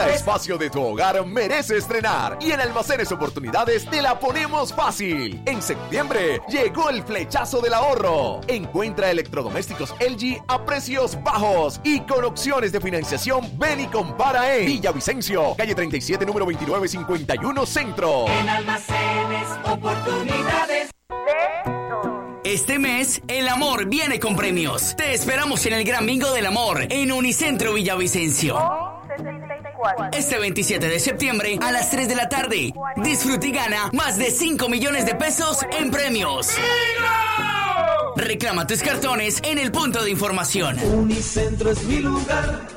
Cada espacio de tu hogar merece estrenar y en Almacenes Oportunidades te la ponemos fácil. En septiembre llegó el flechazo del ahorro. Encuentra electrodomésticos LG a precios bajos y con opciones de financiación. Ven y compara en Villavicencio, calle 37, número 2951 Centro. En Almacenes Oportunidades. Este mes, el amor viene con premios. Te esperamos en el Gran Bingo del Amor en Unicentro Villavicencio. Este 27 de septiembre a las 3 de la tarde. Disfruta y gana más de 5 millones de pesos en premios. Reclama tus cartones en el punto de información. Unicentro es mi lugar.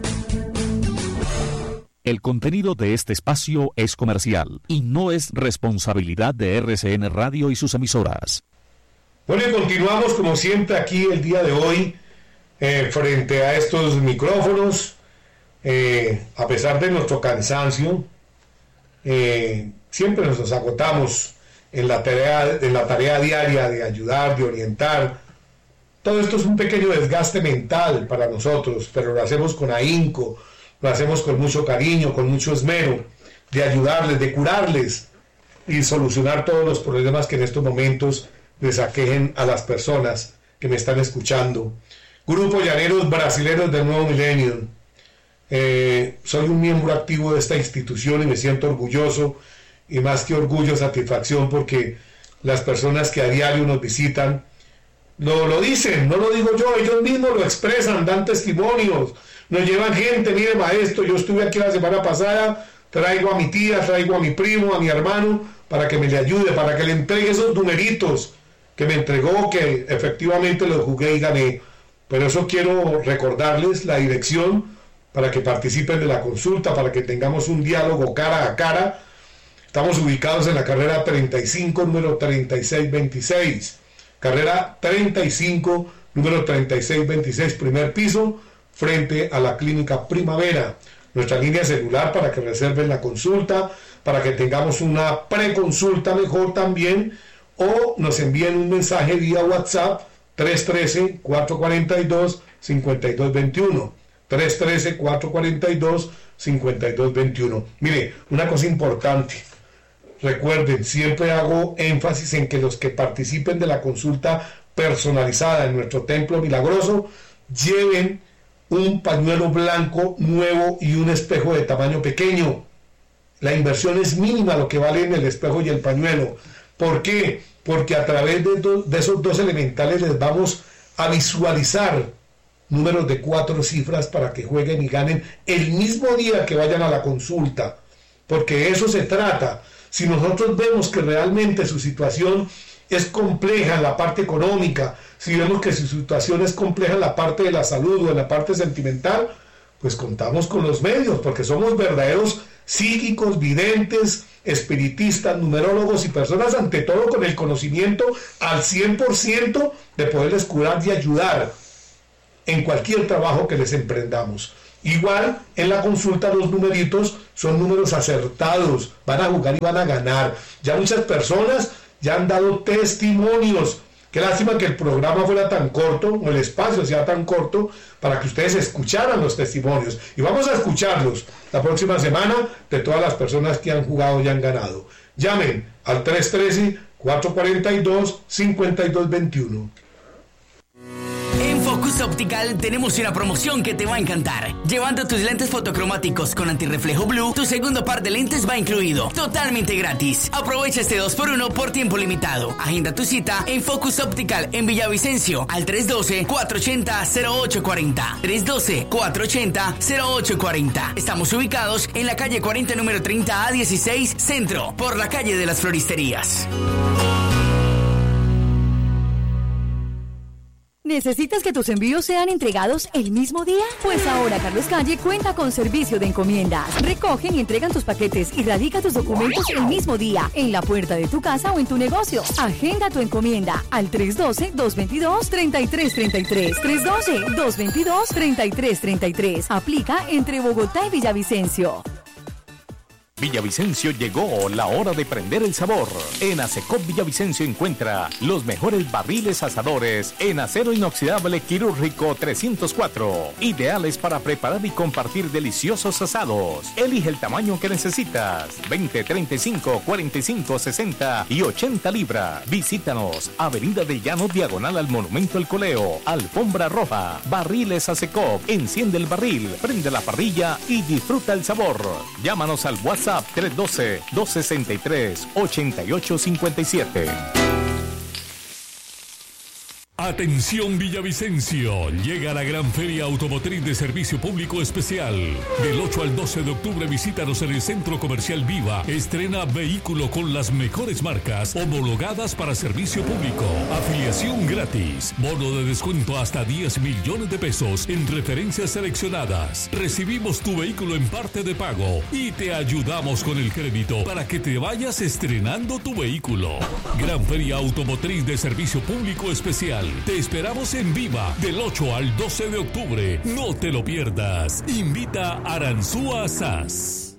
El contenido de este espacio es comercial y no es responsabilidad de RCN Radio y sus emisoras. Bueno, y continuamos como siempre aquí el día de hoy frente a estos micrófonos. A pesar de nuestro cansancio, siempre nos agotamos en la tarea diaria de ayudar, de orientar. Todo esto es un pequeño desgaste mental para nosotros, pero lo hacemos con ahínco, lo hacemos con mucho cariño, con mucho esmero, de ayudarles, de curarles y solucionar todos los problemas que en estos momentos les aquejen a las personas que me están escuchando. Grupo Llaneros Brasileros del Nuevo Milenio. Soy un miembro activo de esta institución y me siento orgulloso, y más que orgullo, satisfacción, porque las personas que a diario nos visitan lo dicen, no lo digo yo, ellos mismos lo expresan, dan testimonios, nos llevan gente. Mire, maestro, yo estuve aquí la semana pasada, traigo a mi tía, traigo a mi primo, a mi hermano, para que me le ayude, para que le entregue esos numeritos que me entregó, que efectivamente los jugué y gané. Pero eso quiero recordarles la dirección para que participen de la consulta, para que tengamos un diálogo cara a cara. Estamos ubicados en la carrera 35, número 3626. Carrera 35, número 3626, primer piso, frente a la Clínica Primavera. Nuestra línea celular para que reserven la consulta, para que tengamos una preconsulta mejor también, o nos envíen un mensaje vía WhatsApp 313-442-5221. 313-442-5221. Mire, una cosa importante, recuerden, siempre hago énfasis en que los que participen de la consulta personalizada en nuestro Templo Milagroso lleven un pañuelo blanco nuevo y un espejo de tamaño pequeño. La inversión es mínima lo que valen el espejo y el pañuelo. ¿Por qué? Porque a través de esos dos elementales les vamos a visualizar números de 4 cifras para que jueguen y ganen el mismo día que vayan a la consulta, porque de eso se trata. Si nosotros vemos que realmente su situación es compleja en la parte económica, si vemos que su situación es compleja en la parte de la salud o en la parte sentimental, pues contamos con los medios, porque somos verdaderos psíquicos, videntes, espiritistas, numerólogos y personas ante todo con el conocimiento al 100% de poderles curar y ayudar en cualquier trabajo que les emprendamos. Igual en la consulta los numeritos son números acertados, van a jugar y van a ganar. Ya muchas personas ya han dado testimonios. Qué lástima que el programa fuera tan corto, o el espacio sea tan corto, para que ustedes escucharan los testimonios. Y vamos a escucharlos la próxima semana de todas las personas que han jugado y han ganado. Llamen al 313-442-5221. En Focus Optical tenemos una promoción que te va a encantar. Llevando tus lentes fotocromáticos con antirreflejo blue, tu segundo par de lentes va incluido, totalmente gratis. Aprovecha este 2x1 por tiempo limitado. Agenda tu cita en Focus Optical en Villavicencio al 312-480-0840. 312-480-0840. Estamos ubicados en la calle 40, número 30A16, Centro, por la calle de las Floristerías. ¿Necesitas que tus envíos sean entregados el mismo día? Pues ahora Carlos Calle cuenta con servicio de encomiendas. Recogen y entregan tus paquetes y radica tus documentos el mismo día en la puerta de tu casa o en tu negocio. Agenda tu encomienda al 312-222-3333. 312-222-3333. Aplica entre Bogotá y Villavicencio. Villavicencio llegó la hora de prender el sabor. En Asecop Villavicencio encuentra los mejores barriles asadores en acero inoxidable quirúrgico 304, ideales para preparar y compartir deliciosos asados. Elige el tamaño que necesitas: 20, 35, 45, 60 y 80 libras. Visítanos, Avenida del Llano, diagonal al Monumento al Coleo, Alfombra Roja. Barriles Asecop. Enciende el barril, prende la parrilla y disfruta el sabor. Llámanos al WhatsApp 312-263-8857. Atención Villavicencio, llega la gran Feria Automotriz de Servicio Público Especial. Del 8 al 12 de octubre visítanos en el Centro Comercial Viva. Estrena vehículo con las mejores marcas homologadas para servicio público. Afiliación gratis. Bono de descuento hasta 10 millones de pesos en referencias seleccionadas. Recibimos tu vehículo en parte de pago y te ayudamos con el crédito para que te vayas estrenando tu vehículo. Gran Feria Automotriz de Servicio Público Especial. Te esperamos en Viva del 8 al 12 de octubre. No te lo pierdas. Invita a Aranzúa SAS.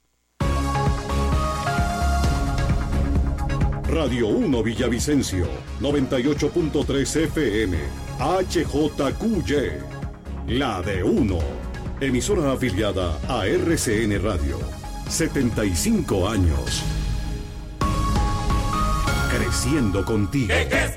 Radio 1 Villavicencio, 98.3 FM, HJQY, la de 1. Emisora afiliada a RCN Radio. 75 años. Creciendo contigo. ¿Qué es